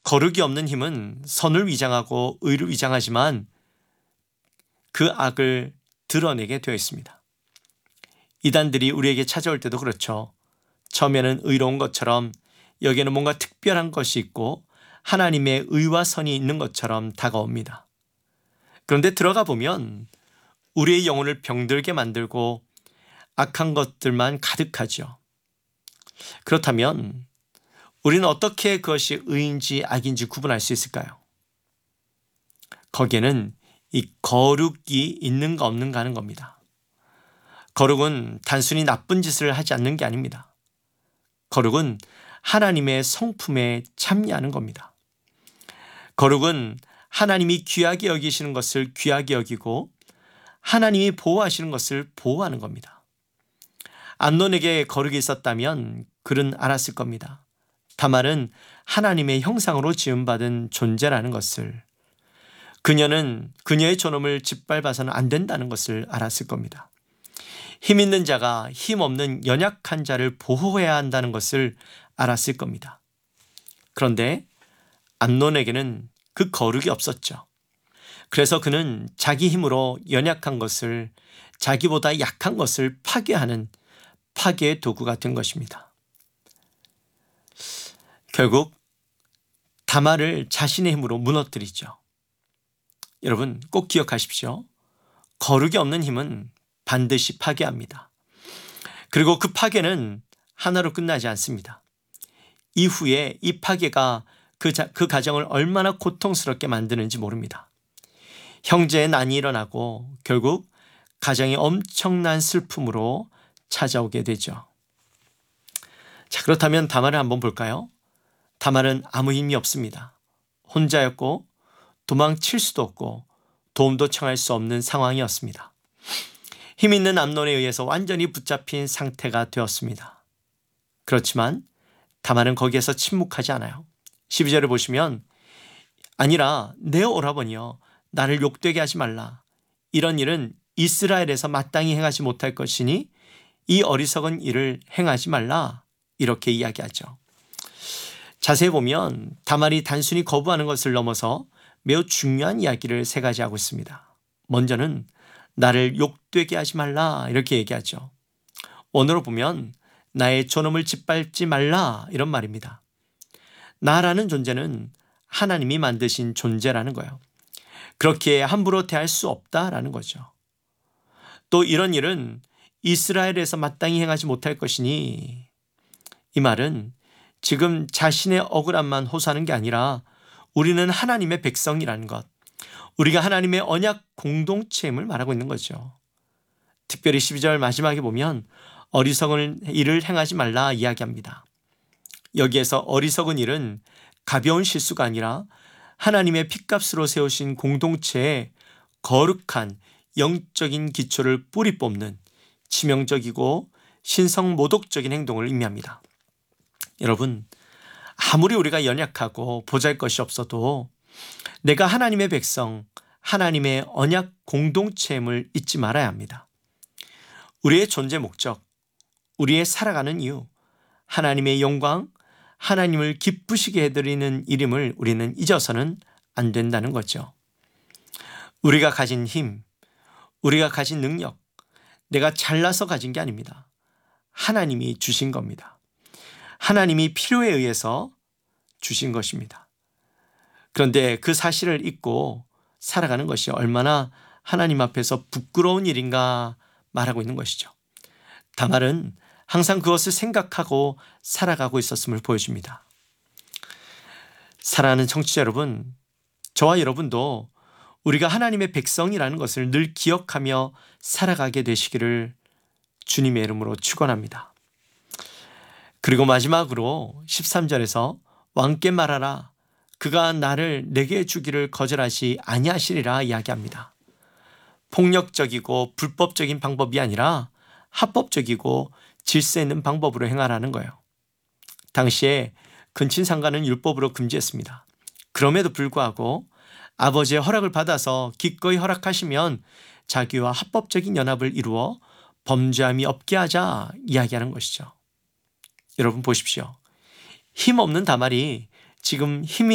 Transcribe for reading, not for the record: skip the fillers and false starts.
거룩이 없는 힘은 선을 위장하고 의를 위장하지만 그 악을 드러내게 되어 있습니다. 이단들이 우리에게 찾아올 때도 그렇죠. 처음에는 의로운 것처럼 여기에는 뭔가 특별한 것이 있고 하나님의 의와 선이 있는 것처럼 다가옵니다. 그런데 들어가 보면 우리의 영혼을 병들게 만들고 악한 것들만 가득하죠. 그렇다면 우리는 어떻게 그것이 의인지 악인지 구분할 수 있을까요? 거기에는 이 거룩이 있는가 없는가 하는 겁니다. 거룩은 단순히 나쁜 짓을 하지 않는 게 아닙니다. 거룩은 하나님의 성품에 참여하는 겁니다. 거룩은 하나님이 귀하게 여기시는 것을 귀하게 여기고 하나님이 보호하시는 것을 보호하는 겁니다. 암논에게 거룩이 있었다면 그는 알았을 겁니다. 다말은 하나님의 형상으로 지음받은 존재라는 것을, 그녀는 그녀의 존엄을 짓밟아서는 안 된다는 것을 알았을 겁니다. 힘 있는 자가 힘 없는 연약한 자를 보호해야 한다는 것을 알았을 겁니다. 그런데 암논에게는 그 거룩이 없었죠. 그래서 그는 자기 힘으로 연약한 것을, 자기보다 약한 것을 파괴하는 파괴의 도구가 된 것입니다. 결국 다말을 자신의 힘으로 무너뜨리죠. 여러분 꼭 기억하십시오. 거룩이 없는 힘은 반드시 파괴합니다. 그리고 그 파괴는 하나로 끝나지 않습니다. 이후에 이 파괴가 그 가정을 얼마나 고통스럽게 만드는지 모릅니다. 형제의 난이 일어나고 결국 가정이 엄청난 슬픔으로 찾아오게 되죠. 자, 그렇다면 다말을 한번 볼까요? 다말은 아무 힘이 없습니다. 혼자였고 도망칠 수도 없고 도움도 청할 수 없는 상황이었습니다. 힘 있는 암논에 의해서 완전히 붙잡힌 상태가 되었습니다. 그렇지만 다말은 거기에서 침묵하지 않아요. 12절을 보시면 아니라 내 오라버니여 나를 욕되게 하지 말라. 이런 일은 이스라엘에서 마땅히 행하지 못할 것이니 이 어리석은 일을 행하지 말라. 이렇게 이야기하죠. 자세히 보면 다말이 단순히 거부하는 것을 넘어서 매우 중요한 이야기를 세 가지 하고 있습니다. 먼저는 나를 욕되게 하지 말라 이렇게 얘기하죠. 원어로 보면 나의 존엄을 짓밟지 말라 이런 말입니다. 나라는 존재는 하나님이 만드신 존재라는 거예요. 그렇게 함부로 대할 수 없다라는 거죠. 또 이런 일은 이스라엘에서 마땅히 행하지 못할 것이니, 이 말은 지금 자신의 억울함만 호소하는 게 아니라 우리는 하나님의 백성이라는 것, 우리가 하나님의 언약 공동체임을 말하고 있는 거죠. 특별히 12절 마지막에 보면 어리석은 일을 행하지 말라 이야기합니다. 여기에서 어리석은 일은 가벼운 실수가 아니라 하나님의 핏값으로 세우신 공동체에 거룩한 영적인 기초를 뿌리 뽑는 치명적이고 신성모독적인 행동을 의미합니다. 여러분, 아무리 우리가 연약하고 보잘것이 없어도 내가 하나님의 백성, 하나님의 언약 공동체임을 잊지 말아야 합니다. 우리의 존재 목적, 우리의 살아가는 이유, 하나님의 영광, 하나님을 기쁘시게 해드리는 일임을 우리는 잊어서는 안 된다는 거죠. 우리가 가진 힘, 우리가 가진 능력, 내가 잘나서 가진 게 아닙니다. 하나님이 주신 겁니다. 하나님이 필요에 의해서 주신 것입니다. 그런데 그 사실을 잊고 살아가는 것이 얼마나 하나님 앞에서 부끄러운 일인가 말하고 있는 것이죠. 다말은 항상 그것을 생각하고 살아가고 있었음을 보여줍니다. 사랑하는 청취자 여러분, 저와 여러분도 우리가 하나님의 백성이라는 것을 늘 기억하며 살아가게 되시기를 주님의 이름으로 축원합니다. 그리고 마지막으로 13절에서 왕께 말하라. 그가 나를 내게 주기를 거절하지 아니하시리라 이야기합니다. 폭력적이고 불법적인 방법이 아니라 합법적이고 질서 있는 방법으로 행하라는 거예요. 당시에 근친상간은 율법으로 금지했습니다. 그럼에도 불구하고 아버지의 허락을 받아서 기꺼이 허락하시면 자기와 합법적인 연합을 이루어 범죄함이 없게 하자 이야기하는 것이죠. 여러분 보십시오. 힘없는 다말이 지금 힘이